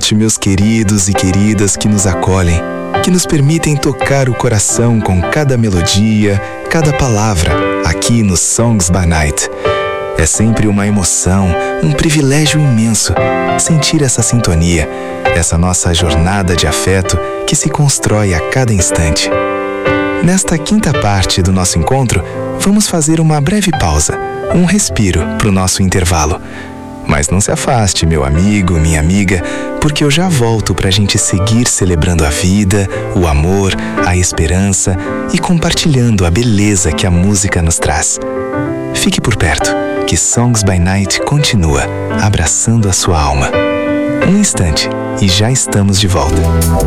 noite, meus queridos e queridas que nos acolhem, que nos permitem tocar o coração com cada melodia, cada palavra, aqui no Songs by Night. É sempre uma emoção, um privilégio imenso sentir essa sintonia, essa nossa jornada de afeto que se constrói a cada instante. Nesta quinta parte do nosso encontro, vamos fazer uma breve pausa, um respiro para o nosso intervalo. Mas não se afaste, meu amigo, minha amiga, porque eu já volto para a gente seguir celebrando a vida, o amor, a esperança e compartilhando a beleza que a música nos traz. Fique por perto, que Songs by Night continua abraçando a sua alma. Um instante e já estamos de volta.